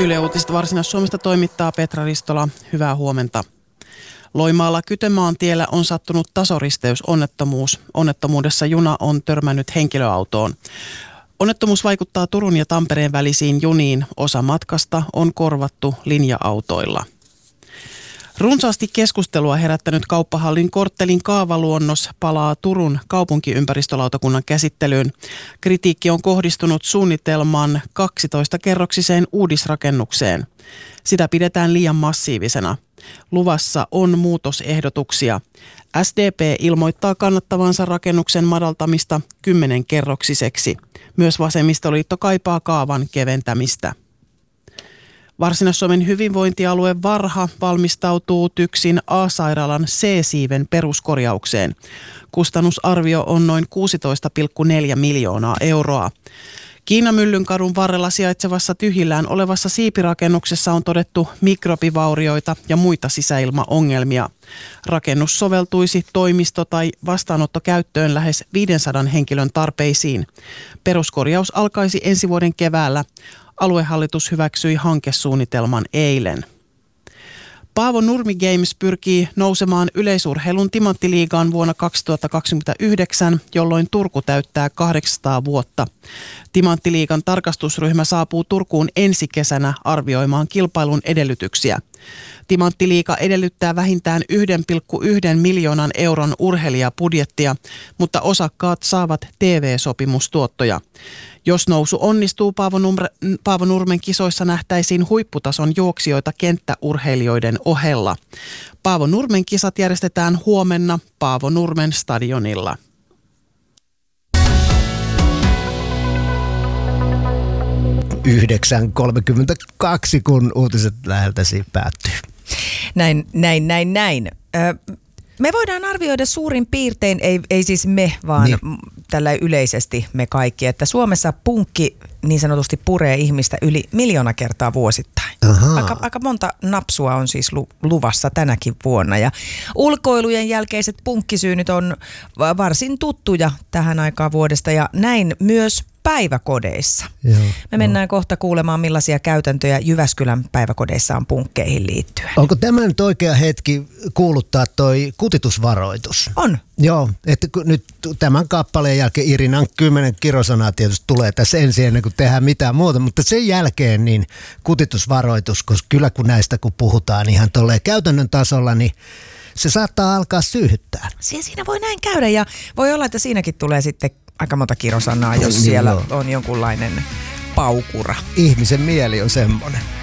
Yle Uutiset Varsinais-Suomesta toimittaa Petra Ristola. Hyvää huomenta. Loimaalla Kytömaantiellä on sattunut tasoristeysonnettomuus. Onnettomuudessa juna on törmännyt henkilöautoon. Onnettomuus vaikuttaa Turun ja Tampereen välisiin juniin. Osa matkasta on korvattu linja-autoilla. Runsaasti keskustelua herättänyt Kauppahallin korttelin kaavaluonnos palaa Turun kaupunkiympäristölautakunnan käsittelyyn. Kritiikki on kohdistunut suunnitelman 12-kerroksiseen uudisrakennukseen. Sitä pidetään liian massiivisena. Luvassa on muutosehdotuksia. SDP ilmoittaa kannattavansa rakennuksen madaltamista 10-kerroksiseksi. Myös vasemmistoliitto kaipaa kaavan keventämistä. Varsinais-Suomen hyvinvointialue Varha valmistautuu TYKSin A-sairaalan C-siiven peruskorjaukseen. Kustannusarvio on noin 16,4 miljoonaa euroa. Kiinamyllynkadun varrella sijaitsevassa tyhjillään olevassa siipirakennuksessa on todettu mikrobivaurioita ja muita sisäilmaongelmia. Rakennus soveltuisi toimisto- tai vastaanottokäyttöön lähes 500 henkilön tarpeisiin. Peruskorjaus alkaisi ensi vuoden keväällä. Aluehallitus hyväksyi hankesuunnitelman eilen. Paavo Nurmi Games pyrkii nousemaan yleisurheilun timanttiliigaan vuonna 2029, jolloin Turku täyttää 800 vuotta. Timanttiliigan tarkastusryhmä saapuu Turkuun ensi kesänä arvioimaan kilpailun edellytyksiä. Timanttiliiga edellyttää vähintään 1,1 miljoonan euron urheilijabudjettia, mutta osakkaat saavat TV-sopimustuottoja. Jos nousu onnistuu, Paavo Nurmen kisoissa nähtäisiin huipputason juoksijoita kenttäurheilijoiden ohella. Paavo Nurmen kisat järjestetään huomenna Paavo Nurmen stadionilla. Yhdeksän 9:32, kun uutiset läheltäsi päättyy. Näin. Me voidaan arvioida suurin piirtein, ei siis me, vaan tällä yleisesti me kaikki, että Suomessa punkki niin sanotusti puree ihmistä yli 1 miljoona kertaa vuosittain. Aika monta napsua on siis luvassa tänäkin vuonna. Ja ulkoilujen jälkeiset punkkisyynyt on varsin tuttuja tähän aikaan vuodesta ja näin myös päiväkodeissa. Me mennään kohta kuulemaan, millaisia käytäntöjä Jyväskylän päiväkodeissa on punkkeihin liittyen. Onko tämä nyt oikea hetki kuuluttaa toi kutitusvaroitus? On. Joo, että nyt tämän kappaleen jälkeen Irinan 10 kirosanaa tietysti tulee tässä ensin ennen kuin tehdään mitään muuta, mutta sen jälkeen niin kutitusvaroitus, koska kyllä kun näistä kun puhutaan ihan tolleen käytännön tasolla, niin se saattaa alkaa syyhyttää. Siinä voi näin käydä ja voi olla, että siinäkin tulee sitten aika monta kirosanaa, jos siellä on jonkunlainen paukura. Ihmisen mieli on semmoinen.